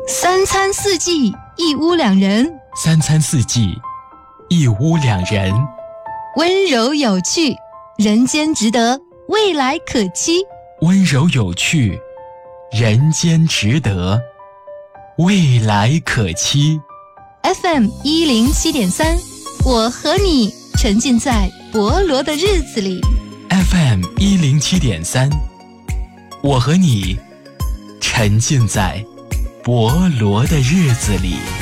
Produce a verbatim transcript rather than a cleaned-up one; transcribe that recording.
三餐四季一屋两人， 三餐四季一屋两人， 温柔有趣，人间值得，未来可期。 温柔有趣，人间值得，未来可期。 F M 一零七点三，我和你沉浸在博罗的日子里。 F M 一零七点三，我和你沉浸在博罗的日子里。